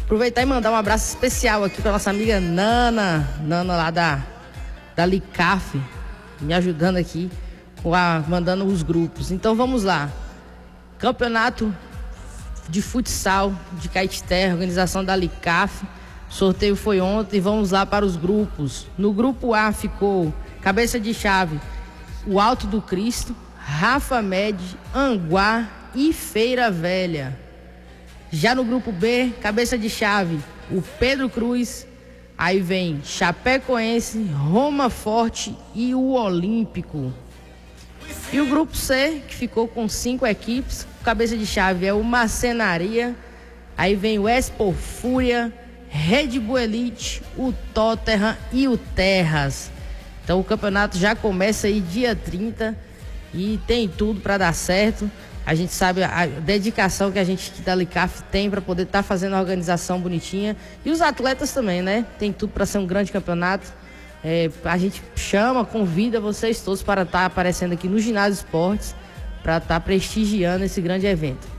Aproveitar e mandar um abraço especial aqui para nossa amiga Nana lá da Licaf, me ajudando aqui, mandando os grupos. Então vamos lá. Campeonato de futsal de Caetité, organização da Licaf. O sorteio foi ontem, vamos lá para os grupos. No grupo A ficou cabeça de chave, o Alto do Cristo, Rafa Med, Anguá e Feira Velha. Já no grupo B, cabeça de chave, o Pedro Cruz, aí vem Chapecoense, Roma Forte e o Olímpico. E o grupo C, que ficou com 5 equipes, cabeça de chave é o Marcenaria, aí vem o Expo Fúria, Red Bull Elite, o Tottenham e o Terras. Então o campeonato já começa aí dia 30 e tem tudo para dar certo. A gente sabe a dedicação que a gente da Licaf tem para poder estar fazendo a organização bonitinha. E os atletas também, né? Tem tudo para ser um grande campeonato. A gente convida vocês todos para estar aparecendo aqui no Ginásio Esportes, para estar prestigiando esse grande evento.